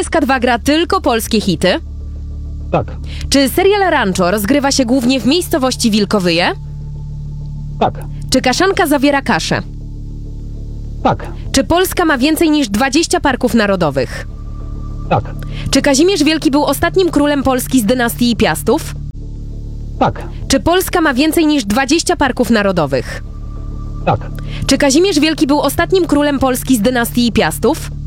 SK2 gra tylko polskie hity? Tak. Czy serial Rancho rozgrywa się głównie w miejscowości Wilkowyje? Tak. Czy kaszanka zawiera kaszę? Tak. Czy Polska ma więcej niż 20 parków narodowych? Tak. Czy Kazimierz Wielki był ostatnim królem Polski z dynastii Piastów? Tak. Czy Polska ma więcej niż 20 parków narodowych? Tak. Czy Kazimierz Wielki był ostatnim królem Polski z dynastii Piastów?